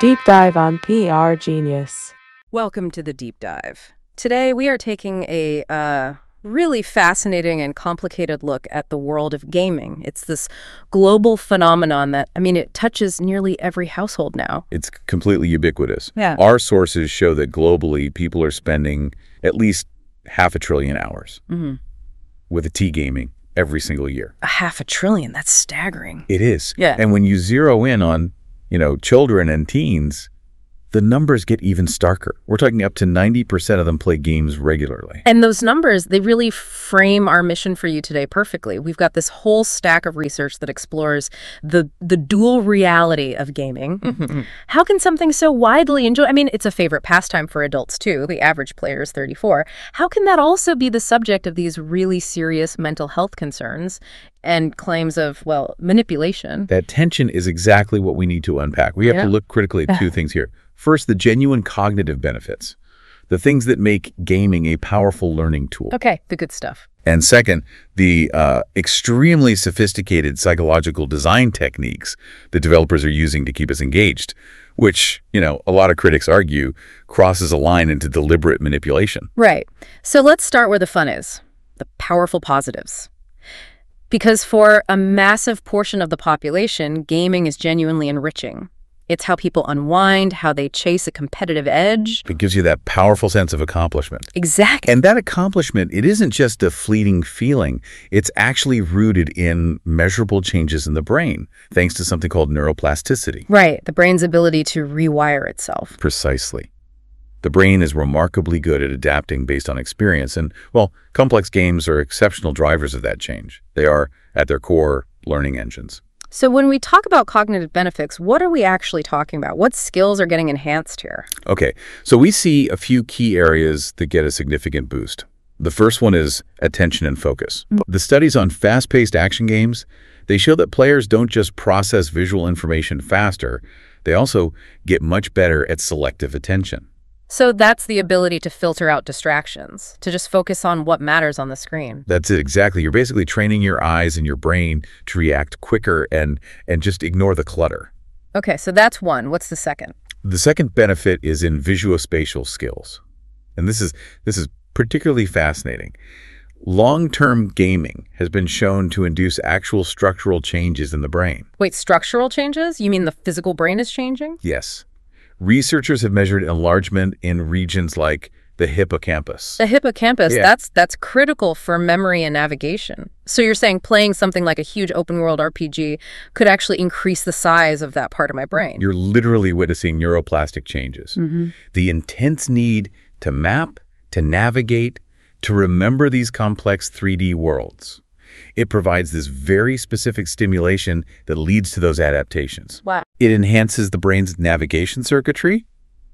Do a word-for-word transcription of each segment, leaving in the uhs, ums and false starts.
Deep dive on P R Genius. Welcome to the Deep Dive. Today we are taking a uh, really fascinating and complicated look at the world of gaming. It's this global phenomenon that, I mean, it touches nearly every household now. It's completely ubiquitous. Yeah. Our sources show that globally people are spending at least half a trillion hours Mm-hmm. with a T gaming every single year. A half a trillion, that's staggering. It is. Yeah. And when you zero in on, you know, children and teens, the numbers get even starker. We're talking up to ninety percent of them play games regularly. And those numbers, they really frame our mission for you today perfectly. We've got this whole stack of research that explores the the dual reality of gaming. How can something so widely enjoyed, I mean, it's a favorite pastime for adults too. The average player is thirty-four. How can that also be the subject of these really serious mental health concerns and claims of, well, manipulation? That tension is exactly what we need to unpack. We have Yeah. to look critically at two things here. First, the genuine cognitive benefits, the things that make gaming a powerful learning tool. Okay, the good stuff. And second, the uh, extremely sophisticated psychological design techniques that developers are using to keep us engaged, which, you know, a lot of critics argue crosses a line into deliberate manipulation. Right. So let's start where the fun is, the powerful positives. Because for a massive portion of the population, gaming is genuinely enriching. It's how people unwind, how they chase a competitive edge. It gives you that powerful sense of accomplishment. Exactly. And that accomplishment, it isn't just a fleeting feeling. It's actually rooted in measurable changes in the brain, thanks to something called neuroplasticity. Right, the brain's ability to rewire itself. Precisely. The brain is remarkably good at adapting based on experience, and, well, complex games are exceptional drivers of that change. They are, at their core, learning engines. So when we talk about cognitive benefits, what are we actually talking about? What skills are getting enhanced here? Okay, so we see a few key areas that get a significant boost. The first one is attention and focus. The studies on fast-paced action games, they show that players don't just process visual information faster, they also get much better at selective attention. So that's the ability to filter out distractions, to just focus on what matters on the screen. That's it, exactly. You're basically training your eyes and your brain to react quicker and, and just ignore the clutter. Okay, so that's one. What's the second? The second benefit is in visuospatial skills. And this is, this is particularly fascinating. Long-term gaming has been shown to induce actual structural changes in the brain. Wait, structural changes? You mean the physical brain is changing? Yes. Researchers have measured enlargement in regions like the hippocampus. The hippocampus, Yeah. that's that's critical for memory and navigation. So you're saying playing something like a huge open world R P G could actually increase the size of that part of my brain. You're literally witnessing neuroplastic changes. Mm-hmm. The intense need to map, to navigate, to remember these complex three D worlds. It provides this very specific stimulation that leads to those adaptations. Wow. It enhances the brain's navigation circuitry,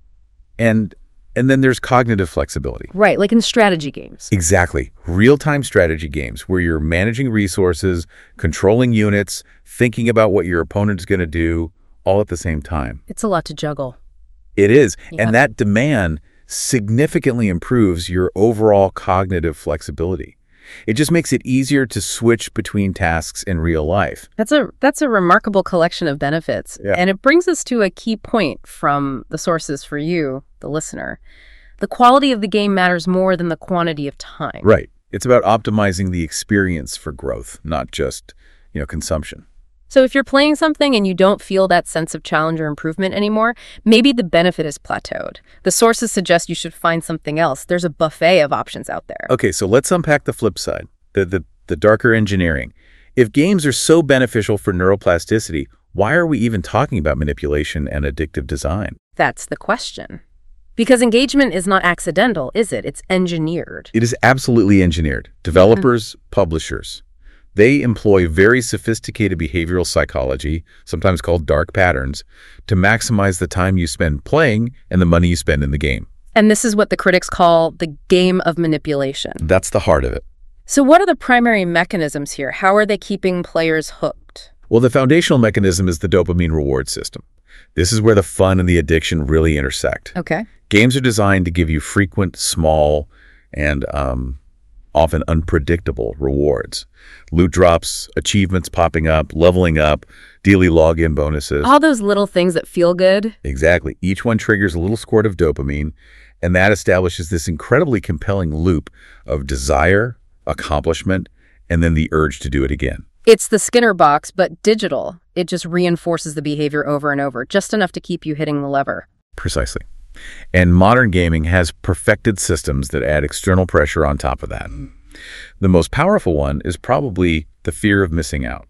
and and then there's cognitive flexibility. Right, like in strategy games. Exactly. Real-time strategy games where you're managing resources, controlling units, thinking about what your opponent is going to do, all at the same time. It's a lot to juggle. It is. Yeah. And that demand significantly improves your overall cognitive flexibility. It just makes it easier to switch between tasks in real life. That's a that's a remarkable collection of benefits. Yeah. And it brings us to a key point from the sources for you, the listener. The quality of the game matters more than the quantity of time. Right. It's about optimizing the experience for growth, not just, you know, consumption. So if you're playing something and you don't feel that sense of challenge or improvement anymore, maybe the benefit is plateaued. The sources suggest you should find something else. There's a buffet of options out there. Okay, so let's unpack the flip side, the, the, the darker engineering. If games are so beneficial for neuroplasticity, why are we even talking about manipulation and addictive design? That's the question. Because engagement is not accidental, is it? It's engineered. It is absolutely engineered. Developers, publishers, they employ very sophisticated behavioral psychology, sometimes called dark patterns, to maximize the time you spend playing and the money you spend in the game. And this is what the critics call the game of manipulation. That's the heart of it. So what are the primary mechanisms here? How are they keeping players hooked? Well, the foundational mechanism is the dopamine reward system. This is where the fun and the addiction really intersect. Okay. Games are designed to give you frequent, small, and um, often unpredictable rewards. Loot drops, achievements popping up, leveling up, daily login bonuses. All those little things that feel good. Exactly. Each one triggers a little squirt of dopamine, and that establishes this incredibly compelling loop of desire, accomplishment, and then the urge to do it again. It's the Skinner box, but digital. It just reinforces the behavior over and over, just enough to keep you hitting the lever. Precisely. And modern gaming has perfected systems that add external pressure on top of that. The most powerful one is probably the fear of missing out.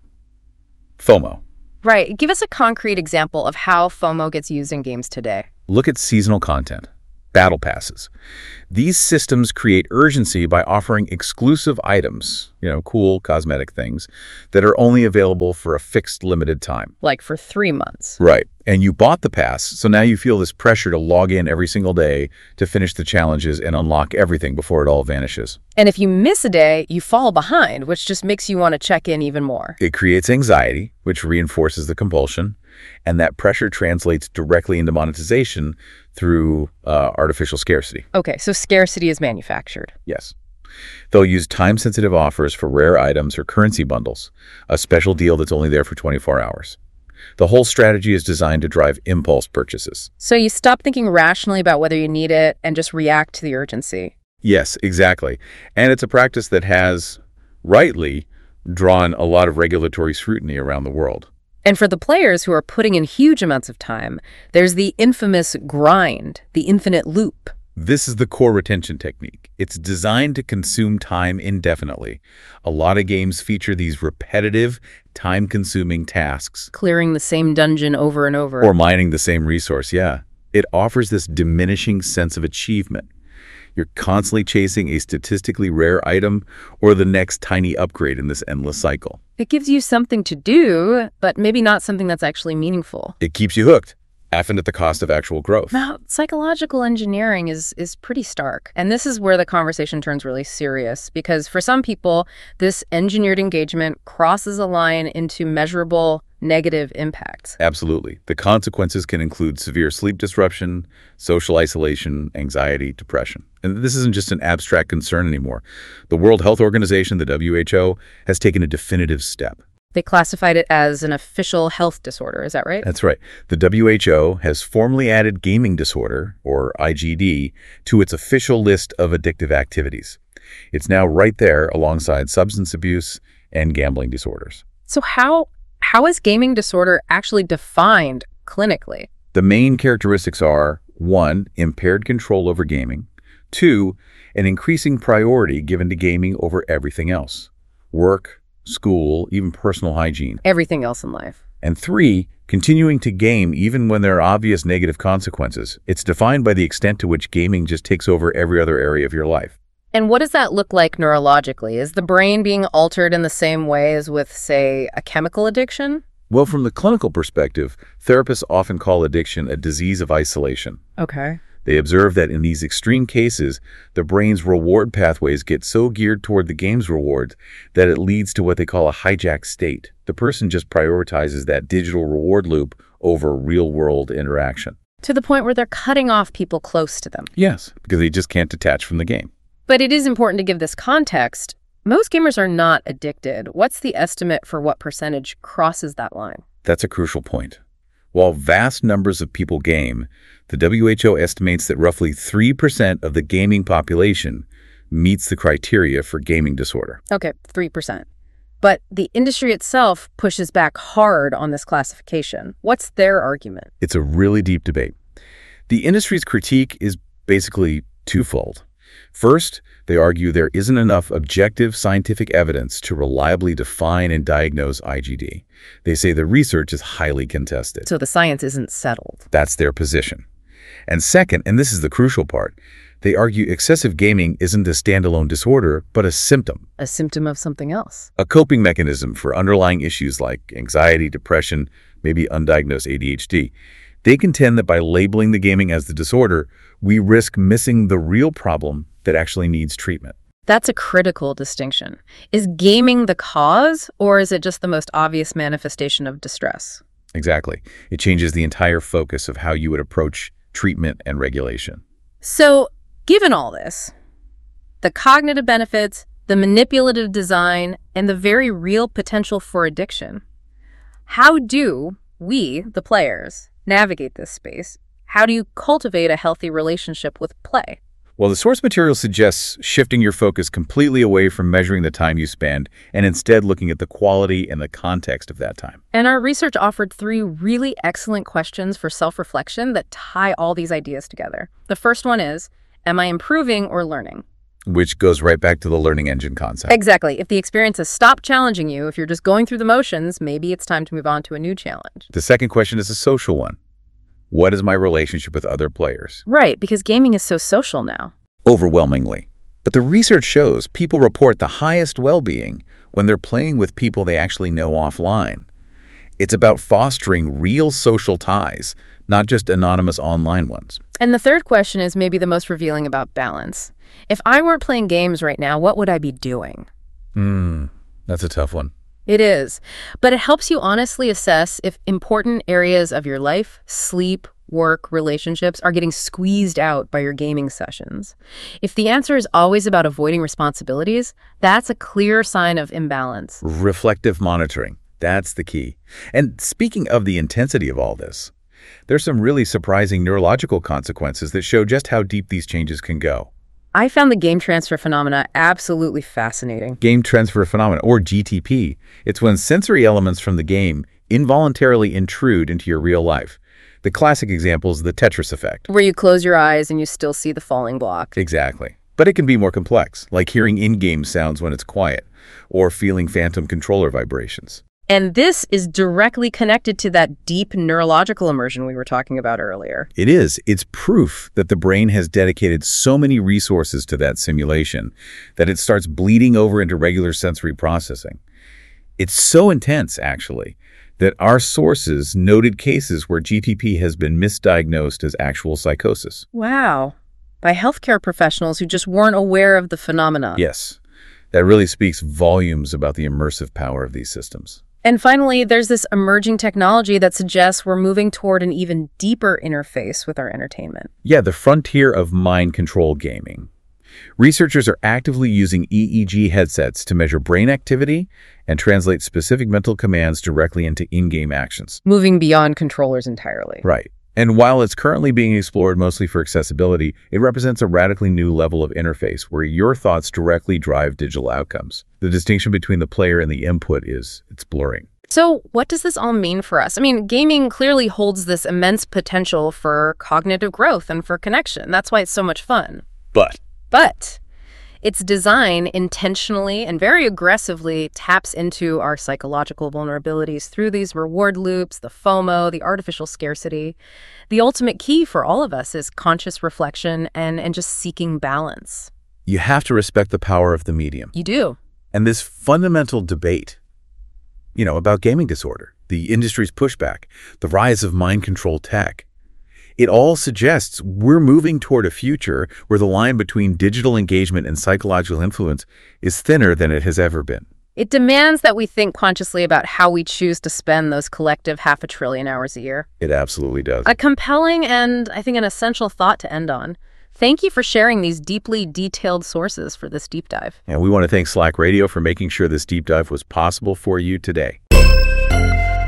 FOMO. Right. Give us a concrete example of how FOMO gets used in games today. Look at seasonal content, battle passes. These systems create urgency by offering exclusive items, you know, cool cosmetic things, that are only available for a fixed limited time. Like for three months. Right. And you bought the pass, so now you feel this pressure to log in every single day to finish the challenges and unlock everything before it all vanishes. And if you miss a day, you fall behind, which just makes you want to check in even more. It creates anxiety, which reinforces the compulsion, and that pressure translates directly into monetization through uh, artificial scarcity. Okay, so scarcity is manufactured. Yes. They'll use time-sensitive offers for rare items or currency bundles, a special deal that's only there for twenty-four hours. The whole strategy is designed to drive impulse purchases. So you stop thinking rationally about whether you need it and just react to the urgency. Yes, exactly. And it's a practice that has, rightly, drawn a lot of regulatory scrutiny around the world. And for the players who are putting in huge amounts of time, there's the infamous grind, the infinite loop. This is the core retention technique. It's designed to consume time indefinitely. A lot of games feature these repetitive, time-consuming tasks. Clearing the same dungeon over and over. Or mining the same resource, yeah. It offers this diminishing sense of achievement. You're constantly chasing a statistically rare item or the next tiny upgrade in this endless cycle. It gives you something to do, but maybe not something that's actually meaningful. It keeps you hooked, often at the cost of actual growth. Now, psychological engineering is is pretty stark. And this is where the conversation turns really serious, because for some people, this engineered engagement crosses a line into measurable negative impacts. Absolutely. The consequences can include severe sleep disruption, social isolation, anxiety, depression. And this isn't just an abstract concern anymore. The World Health Organization, the W H O, has taken a definitive step. They classified it as an official health disorder, is that right? That's right. The W H O has formally added gaming disorder, or I G D, to its official list of addictive activities. It's now right there alongside substance abuse and gambling disorders. So how how is gaming disorder actually defined clinically? The main characteristics are, one, impaired control over gaming, two, an increasing priority given to gaming over everything else, work, school, even personal hygiene. Everything else in life. And three, continuing to game even when there are obvious negative consequences. It's defined by the extent to which gaming just takes over every other area of your life. And what does that look like neurologically? Is the brain being altered in the same way as with, say, a chemical addiction? Well, from the clinical perspective, therapists often call addiction a disease of isolation. Okay. They observe that in these extreme cases, the brain's reward pathways get so geared toward the game's rewards that it leads to what they call a hijack state. The person just prioritizes that digital reward loop over real-world interaction. To the point where they're cutting off people close to them. Yes, because they just can't detach from the game. But it is important to give this context. Most gamers are not addicted. What's the estimate for what percentage crosses that line? That's a crucial point. While vast numbers of people game, the W H O estimates that roughly three percent of the gaming population meets the criteria for gaming disorder. Okay, three percent. But the industry itself pushes back hard on this classification. What's their argument? It's a really deep debate. The industry's critique is basically twofold. First, they argue there isn't enough objective scientific evidence to reliably define and diagnose I G D. They say the research is highly contested. So the science isn't settled. That's their position. And second, and this is the crucial part, they argue excessive gaming isn't a standalone disorder, but a symptom. A symptom of something else. A coping mechanism for underlying issues like anxiety, depression, maybe undiagnosed A D H D. They contend that by labeling the gaming as the disorder, we risk missing the real problem that actually needs treatment. That's a critical distinction. Is gaming the cause, or is it just the most obvious manifestation of distress? Exactly. It changes the entire focus of how you would approach treatment and regulation. So, given all this, the cognitive benefits, the manipulative design, and the very real potential for addiction. How do we, the players, navigate this space? How do you cultivate a healthy relationship with play? Well, the source material suggests shifting your focus completely away from measuring the time you spend and instead looking at the quality and the context of that time. And our research offered three really excellent questions for self-reflection that tie all these ideas together. The first one is, am I improving or learning? Which goes right back to the learning engine concept. Exactly. If the experience has stopped challenging you, if you're just going through the motions, maybe it's time to move on to a new challenge. The second question is a social one. What is my relationship with other players? Right, because gaming is so social now. Overwhelmingly. But the research shows people report the highest well-being when they're playing with people they actually know offline. It's about fostering real social ties, not just anonymous online ones. And the third question is maybe the most revealing about balance. If I weren't playing games right now, what would I be doing? Hmm, that's a tough one. It is, but it helps you honestly assess if important areas of your life, sleep, work, relationships are getting squeezed out by your gaming sessions. If the answer is always about avoiding responsibilities, that's a clear sign of imbalance. Reflective monitoring, that's the key. And speaking of the intensity of all this, there's some really surprising neurological consequences that show just how deep these changes can go. I found the game transfer phenomena absolutely fascinating. Game transfer phenomena, or G T P. It's when sensory elements from the game involuntarily intrude into your real life. The classic example is the Tetris effect. Where you close your eyes and you still see the falling block. Exactly. But it can be more complex, like hearing in-game sounds when it's quiet, or feeling phantom controller vibrations. And this is directly connected to that deep neurological immersion we were talking about earlier. It is. It's proof that the brain has dedicated so many resources to that simulation that it starts bleeding over into regular sensory processing. It's so intense, actually, that our sources noted cases where G T P has been misdiagnosed as actual psychosis. Wow. By healthcare professionals who just weren't aware of the phenomenon. Yes. That really speaks volumes about the immersive power of these systems. And finally, there's this emerging technology that suggests we're moving toward an even deeper interface with our entertainment. Yeah, the frontier of mind control gaming. Researchers are actively using E E G headsets to measure brain activity and translate specific mental commands directly into in-game actions. Moving beyond controllers entirely. Right. And while it's currently being explored mostly for accessibility, it represents a radically new level of interface where your thoughts directly drive digital outcomes. The distinction between the player and the input is, it's blurring. So what does this all mean for us? I mean, gaming clearly holds this immense potential for cognitive growth and for connection. That's why it's so much fun. But But its design intentionally and very aggressively taps into our psychological vulnerabilities through these reward loops, the FOMO, the artificial scarcity. The ultimate key for all of us is conscious reflection and, and just seeking balance. you have to respect the power of the medium. You do. And this fundamental debate, you know, about gaming disorder, the industry's pushback, the rise of mind control tech, it all suggests we're moving toward a future where the line between digital engagement and psychological influence is thinner than it has ever been. It demands that we think consciously about how we choose to spend those collective half a trillion hours a year. It absolutely does. A compelling and, I think, an essential thought to end on. Thank you for sharing these deeply detailed sources for this deep dive. And we want to thank Slack Radio for making sure this deep dive was possible for you today.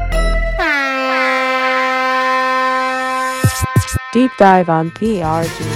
Deep dive on P R G.